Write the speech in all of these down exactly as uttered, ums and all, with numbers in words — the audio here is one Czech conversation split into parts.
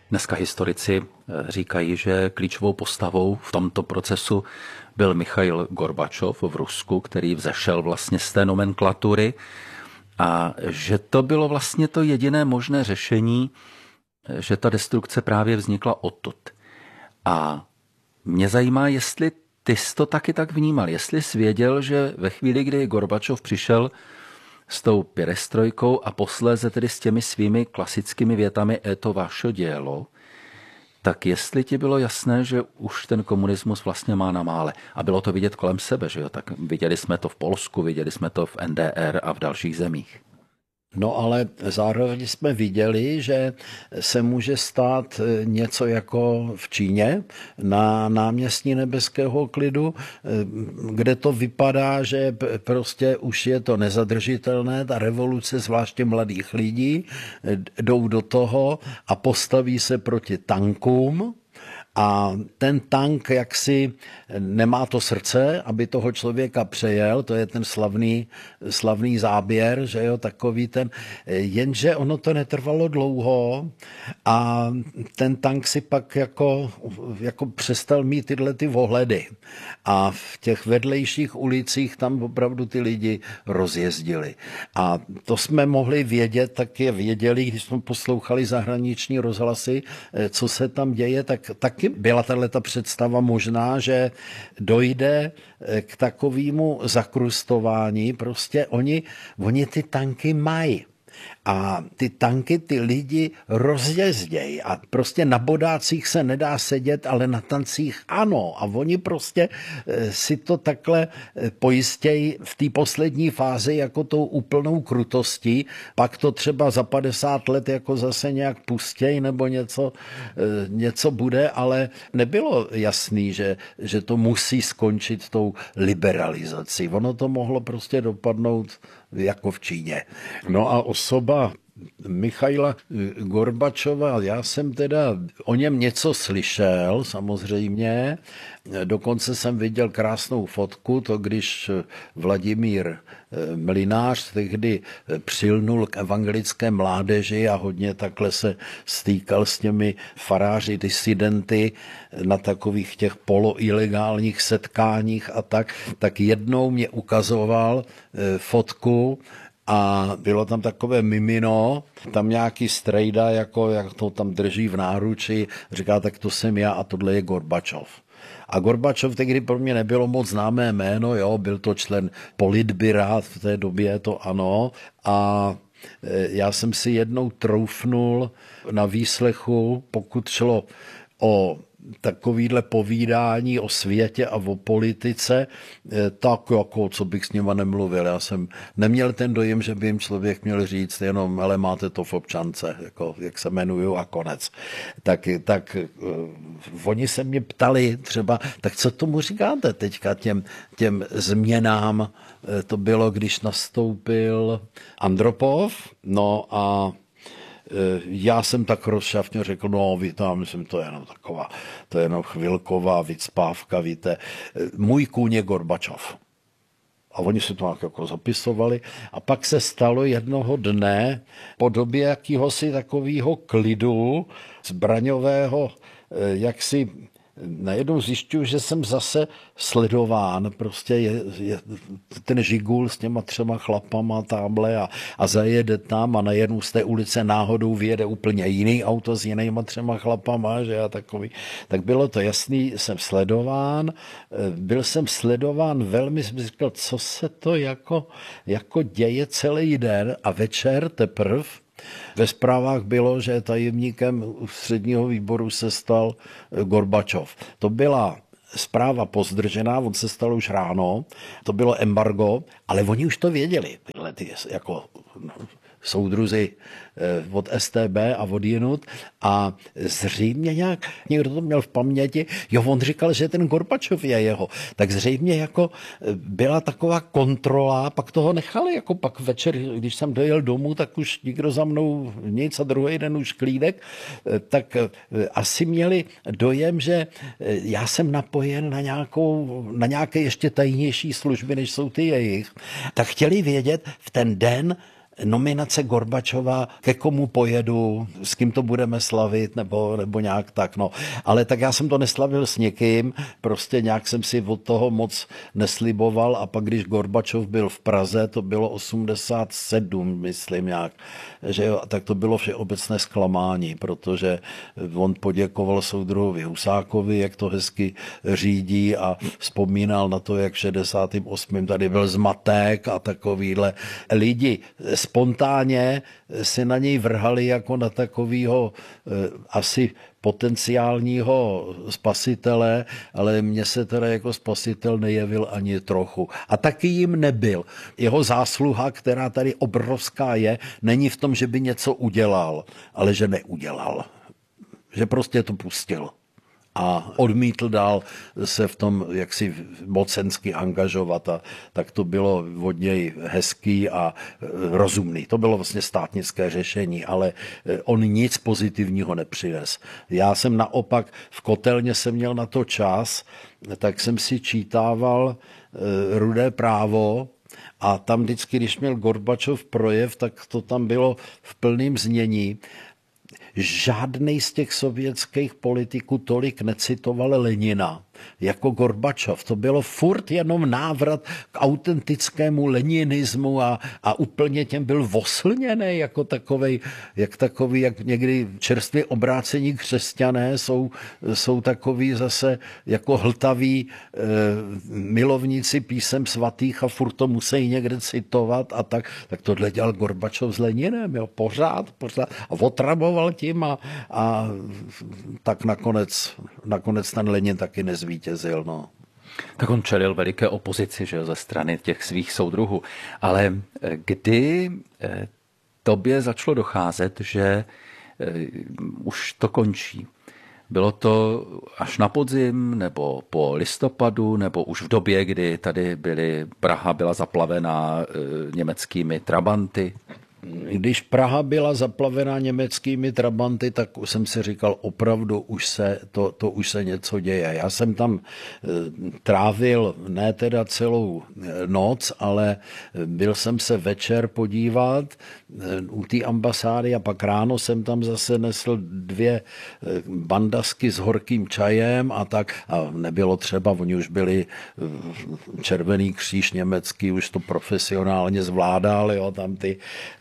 Dneska historici říkají, že klíčovou postavou v tomto procesu byl Michail Gorbačov v Rusku, který vzešel vlastně z té nomenklatury a že to bylo vlastně to jediné možné řešení, že ta destrukce právě vznikla odtud. A mě zajímá, jestli ty jsi to taky tak vnímal, jestli jsi věděl, že ve chvíli, kdy Gorbačov přišel s tou perestrojkou a posléze tedy s těmi svými klasickými větami je to vaše dělo, tak jestli ti bylo jasné, že už ten komunismus vlastně má na mále. A bylo to vidět kolem sebe, že jo? Tak viděli jsme to v Polsku, viděli jsme to v N D R a v dalších zemích. No ale zároveň jsme viděli, že se může stát něco jako v Číně na náměstí Nebeského klidu, kde to vypadá, že prostě už je to nezadržitelné, ta revoluce, zvláště mladých lidí, jdou do toho a postaví se proti tankům. A ten tank jaksi nemá to srdce, aby toho člověka přejel, to je ten slavný, slavný záběr, že jo, takový ten, jenže ono to netrvalo dlouho a ten tank si pak jako, jako přestal mít tyhle ty ohledy a v těch vedlejších ulicích tam opravdu ty lidi rozjezdili. A to jsme mohli vědět, tak je věděli, když jsme poslouchali zahraniční rozhlasy, co se tam děje, tak taky byla tato představa možná, že dojde k takovému zakrustování. Prostě oni, oni ty tanky mají. A ty tanky ty lidi rozjezdějí a prostě na bodácích se nedá sedět, ale na tancích ano. A oni prostě si to takhle pojistějí v té poslední fázi jako tou úplnou krutostí, pak to třeba za padesát let jako zase nějak pustěj nebo něco, něco bude, ale nebylo jasný, že, že to musí skončit tou liberalizací. Ono to mohlo prostě dopadnout jako v Číně. No a osoba Michaila Gorbačova, já jsem teda o něm něco slyšel, samozřejmě, dokonce jsem viděl krásnou fotku, to když Vladimír Mlynář tehdy přilnul k evangelické mládeži a hodně takhle se stýkal s těmi faráři, disidenty na takových těch poloilegálních setkáních a tak, tak jednou mě ukazoval fotku, a bylo tam takové mimino, tam nějaký strejda, jako jak to tam drží v náruči, říká, tak to jsem já a tohle je Gorbačov. A Gorbačov tehdy pro mě nebylo moc známé jméno, jo, byl to člen politbyra, v té době to ano, a já jsem si jednou troufnul na výslechu, pokud šlo o takovýhle povídání o světě a o politice, tak jako, co bych s nima nemluvil. Já jsem neměl ten dojem, že by jim člověk měl říct jenom, ale máte to v občance, jako, jak se jmenuju a konec. Tak, tak uh, oni se mě ptali třeba, tak co tomu říkáte teďka těm, těm změnám? To bylo, když nastoupil Andropov, no a já jsem tak rozšafně řekl, no víte, já myslím, to je jenom taková, to je jenom chvilková vycpávka, víte, můj kůň je Gorbačov. A oni si to jako zapisovali. A pak se stalo jednoho dne po době jakýhosi takového klidu zbraňového, jaksi najednou zjišťuju, že jsem zase sledován, prostě je, je ten žigul s těma třema chlapama tamhle a, a zajede tam a najednou z té ulice náhodou vyjede úplně jiný auto s jinýma třema chlapama, že a takový. Tak bylo to jasný, jsem sledován, byl jsem sledován velmi, jsem říkal, co se to jako, jako děje celý den a večer teprv ve zprávách bylo, že tajemníkem středního výboru se stal Gorbačov. To byla zpráva pozdržená, on se stal už ráno, to bylo embargo, ale oni už to věděli, tyhle ty jako soudruzi od S T B a od jinut a zřejmě nějak, někdo to měl v paměti, jo, on říkal, že ten Gorbačov je jeho, tak zřejmě jako byla taková kontrola, pak toho nechali, jako pak večer, když jsem dojel domů, tak už nikdo za mnou nic a druhý den už klídek, tak asi měli dojem, že já jsem napojen na nějakou, na nějaké ještě tajnější služby, než jsou ty jejich, tak chtěli vědět v ten den, nominace Gorbačova, ke komu pojedu, s kým to budeme slavit, nebo, nebo nějak tak, no. Ale tak já jsem to neslavil s někým, prostě nějak jsem si od toho moc nesliboval a pak, když Gorbačov byl v Praze, to bylo osmdesát sedm, myslím nějak, že jo, tak to bylo všeobecné zklamání, protože on poděkoval soudruhovi Husákovi, jak to hezky řídí a vzpomínal na to, jak v šedesátém osmém tady byl zmatek a takovýhle lidi spontánně se na něj vrhali jako na takovýho asi potenciálního spasitele, ale mně se teda jako spasitel nejevil ani trochu. A taky jim nebyl. Jeho zásluha, která tady obrovská je, není v tom, že by něco udělal, ale že neudělal. Že prostě to pustil. A odmítl dál se v tom jaksi mocensky angažovat a tak to bylo od něj hezký a rozumný. To bylo vlastně státnické řešení, ale on nic pozitivního nepřines. Já jsem naopak, v kotelně jsem měl na to čas, tak jsem si čítával Rudé právo a tam vždycky, když měl Gorbačov projev, tak to tam bylo v plném znění. Žádnej z těch sovětských politiků tolik necitoval Lenina jako Gorbačov. To bylo furt jenom návrat k autentickému leninismu a, a úplně těm byl voslněný jako takovej, jak takový, jak někdy čerstvě obrácení křesťané jsou, jsou takový zase jako hltaví e, milovníci písem svatých a furt to musí někde citovat a tak. Tak tohle dělal Gorbačov s Leninem, jo, pořád, pořád a otraboval tím a, a tak nakonec, nakonec ten Lenin taky nezvítězil. Vítězil, no. Tak on čelil veliké opozici, že, ze strany těch svých soudruhů. Ale kdy tobě začalo docházet, že už to končí? Bylo to až na podzim, nebo po listopadu, nebo už v době, kdy tady byly, Praha byla zaplavená německými trabanty? Když Praha byla zaplavená německými trabanty, tak jsem si říkal, opravdu už se, to, to už se něco děje. Já jsem tam trávil ne teda celou noc, ale byl jsem se večer podívat u té ambasády a pak ráno jsem tam zase nesl dvě bandasky s horkým čajem a tak. A nebylo třeba, oni už byli Červený kříž německý, už to profesionálně zvládali, jo, tam ty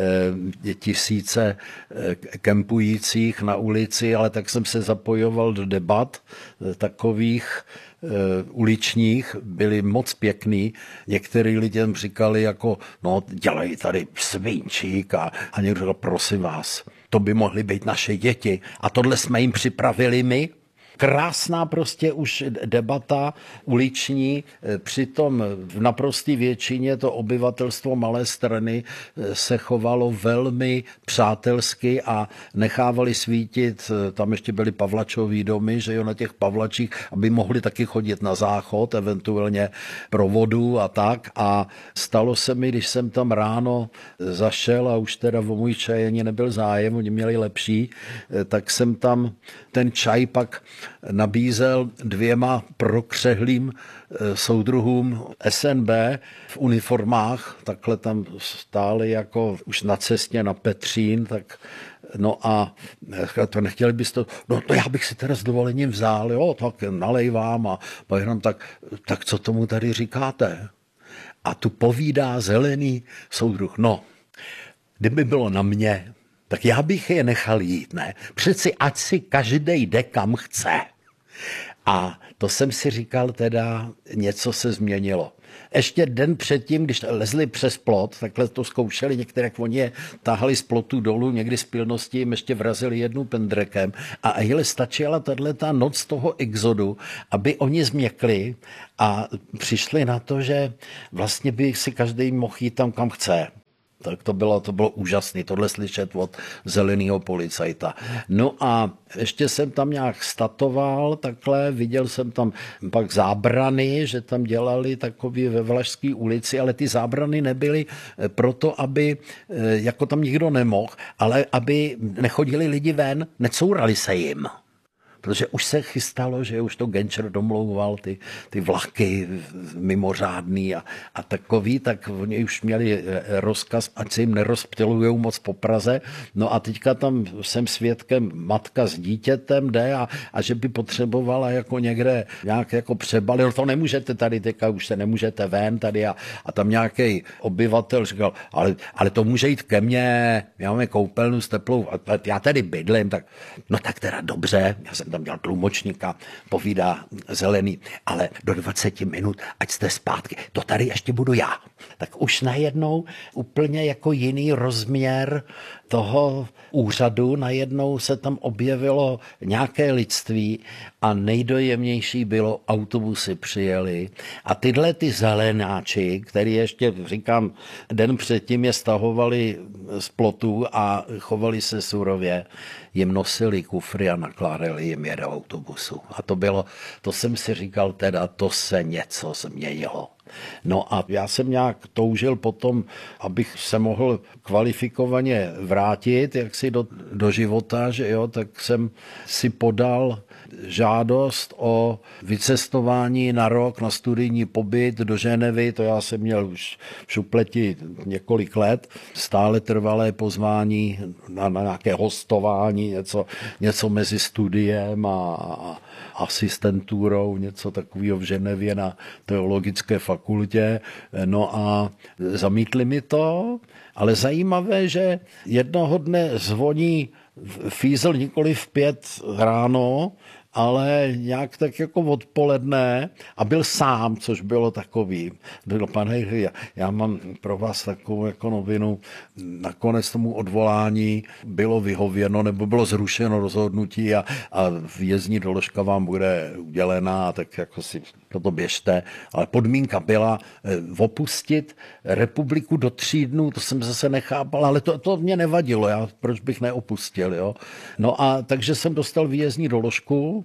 tisíce kempujících na ulici, ale tak jsem se zapojoval do debat takových uličních, byli moc pěkný. Některý lidem říkali jako, no dělají tady svinčík a, a někdo říkal, prosím vás, to by mohly být naše děti a tohle jsme jim připravili my. Krásná prostě už debata uliční, přitom v naprosté většině to obyvatelstvo Malé Strany se chovalo velmi přátelsky a nechávali svítit, tam ještě byly Pavlačový domy, že jo, na těch Pavlačích, aby mohli taky chodit na záchod, eventuálně pro vodu a tak. A stalo se mi, když jsem tam ráno zašel a už teda o můj čaj ani nebyl zájem, oni měli lepší, tak jsem tam ten čaj pak nabízel dvěma prokřehlým soudruhům S N B v uniformách, takhle tam stáli jako už na cestě na Petřín, tak no a to nechtěli byste, no to já bych si teda s dovolením vzal, jo, tak nalej vám a jenom tak, tak co tomu tady říkáte? A tu povídá zelený soudruh, no, kdyby bylo na mě, tak já bych je nechal jít, ne? Přeci ať si každej jde kam chce. A to jsem si říkal teda, něco se změnilo. Ještě den předtím, když lezli přes plot, takhle to zkoušeli, některé, jak oni je tahali z plotu dolů, někdy z pilnosti jim ještě vrazili jednu pendrekem a hele, stačila tato noc toho exodu, aby oni změkli a přišli na to, že vlastně by si každý mohl jít tam, kam chce. Tak to bylo, to bylo úžasné, tohle slyšet od zeleného policajta. No a ještě jsem tam nějak statoval takhle, viděl jsem tam pak zábrany, že tam dělali takový ve Valašské ulici, ale ty zábrany nebyly proto, aby jako tam nikdo nemohl, ale aby nechodili lidi ven, necourali se jim. Protože už se chystalo, že už to Genscher domlouval, ty, ty vlaky mimořádný a, a takový, tak oni už měli rozkaz, ať se jim nerozptilujou moc po Praze. No a teďka tam jsem svědkem, matka s dítětem jde a, a že by potřebovala jako někde nějak jako přebalil, to nemůžete tady, teďka už se nemůžete ven tady a, a tam nějaký obyvatel říkal, ale, ale to může jít ke mně, já máme koupelnu s teplou, a já tady bydlím, tak no tak teda dobře, já jsem tam dělal tlumočníka, povídá Zelený, ale do dvaceti minut, ať jste zpátky, to tady ještě budu já. Tak už najednou úplně jako jiný rozměr toho úřadu, najednou se tam objevilo nějaké lidství a nejdojemnější bylo, autobusy přijeli a tyhle ty zelenáči, který ještě, říkám, den předtím je stahovali z plotů a chovali se surově, jim nosili kufry a nakládali jim je do autobusu. A to bylo, to jsem si říkal teda, to se něco změnilo. No a já jsem nějak toužil potom, abych se mohl kvalifikovaně vrátit jaksi do, do života, že jo, tak jsem si podal žádost o vycestování na rok na studijní pobyt do Ženevy, to já jsem měl už v šupleti několik let, stále trvalé pozvání na, na nějaké hostování, něco, něco mezi studiem a, a asistenturou, něco takového v Ženevě na teologické fakultě. No a zamítli mi to, ale zajímavé, že jednoho dne zvoní fízl nikoli v pět ráno, ale nějak tak jako odpoledne a byl sám, což bylo takový. Byl, pane, já, já mám pro vás takovou jako novinu, nakonec tomu odvolání bylo vyhověno nebo bylo zrušeno rozhodnutí a, a výjezdní doložka vám bude udělená, tak jako si toto běžte. Ale podmínka byla opustit republiku do tří dnů, to jsem zase nechápal, ale to, to mě nevadilo, já proč bych neopustil. Jo? No a takže jsem dostal výjezdní doložku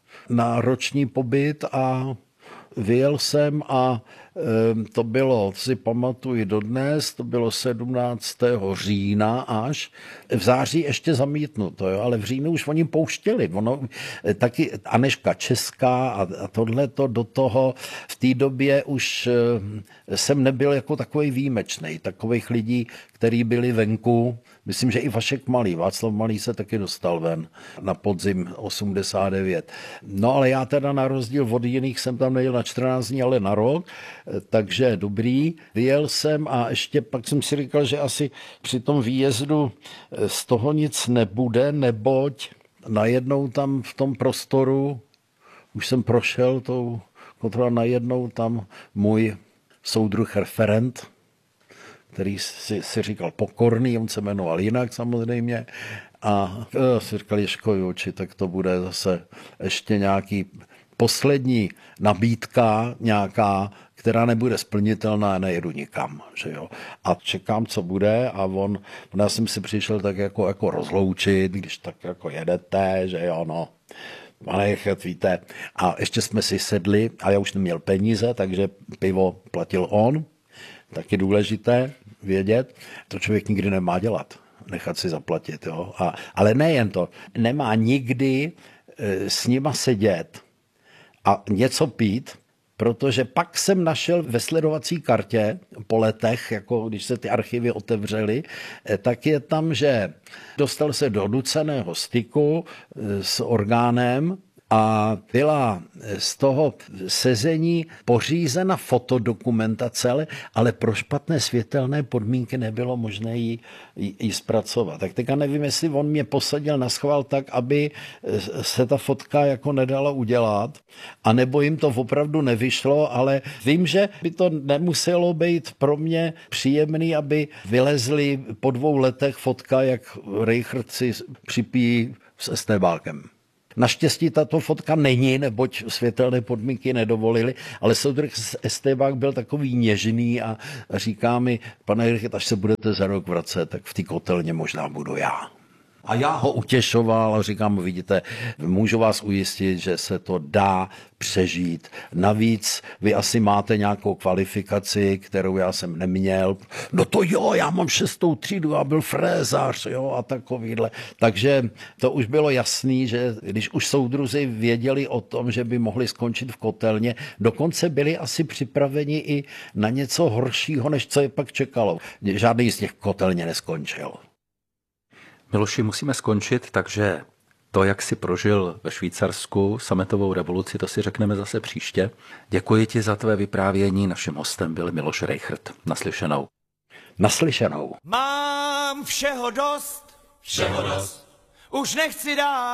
na roční pobyt a vyjel jsem a e, to bylo, si pamatuju dodnes, to bylo sedmnáctého října až, v září ještě zamítnuto, jo, ale v říjnu už oni pouštěli, ono, taky Anežka Česká a, a tohleto do toho, v té době už e, jsem nebyl jako takovej výjimečnej, takových lidí, kteří byli venku. Myslím, že i Vašek Malý, Václav Malý se taky dostal ven na podzim osmdesát devět. No ale já teda na rozdíl od jiných jsem tam nejel na čtrnáct dní, ale na rok, takže dobrý. Vyjel jsem a ještě pak jsem si říkal, že asi při tom výjezdu z toho nic nebude, neboť najednou tam v tom prostoru, už jsem prošel tou kontrolou, najednou tam můj soudruh referent, který si, si říkal Pokorný, on se jmenoval jinak samozřejmě, a si říkal Ježko Juči, tak to bude zase ještě nějaký poslední nabídka nějaká, která nebude splnitelná, nejedu nikam. Že jo? A čekám, co bude a on, já jsem si přišel tak jako, jako rozloučit, když tak jako jedete, že jo, no. Pane, víte, a ještě jsme si sedli a já už neměl peníze, takže pivo platil on. Taky důležité vědět, to člověk nikdy nemá dělat, nechat si zaplatit. Jo? A, ale nejen to, nemá nikdy e, s nima sedět a něco pít, protože pak jsem našel ve sledovací kartě po letech, jako když se ty archivy otevřely, e, tak je tam, že dostal se do nuceného styku e, s orgánem, a byla z toho sezení pořízena fotodokumentace, ale pro špatné světelné podmínky nebylo možné ji, ji zpracovat. Tak teďka nevím, jestli on mě posadil na schvál tak, aby se ta fotka jako nedala udělat, anebo jim to opravdu nevyšlo, ale vím, že by to nemuselo být pro mě příjemný, aby vylezli po dvou letech fotka, jak Reichert si připíjí s estébákem. Naštěstí tato fotka není, neboť světelné podmínky nedovolily, ale soudruh Estébák byl takový něžný a říká mi, pane Reichert, až se budete za rok vracet, tak v té kotelně možná budu já. A já ho utěšoval a říkám, vidíte, můžu vás ujistit, že se to dá přežít. Navíc vy asi máte nějakou kvalifikaci, kterou já jsem neměl. No to jo, já mám šestou třídu, já byl frézař, jo, a takovýhle. Takže to už bylo jasný, že když už soudruzi věděli o tom, že by mohli skončit v kotelně, dokonce byli asi připraveni i na něco horšího, než co je pak čekalo. Žádný z těch kotelně neskončil. Miloši, musíme skončit, takže to, jak si prožil ve Švýcarsku sametovou revoluci, to si řekneme zase příště. Děkuji ti za tvé vyprávění. Naším hostem byl Miloš Rejchrt. Naslyšenou. Naslyšenou. Mám všeho dost, všeho dost, už nechci dál.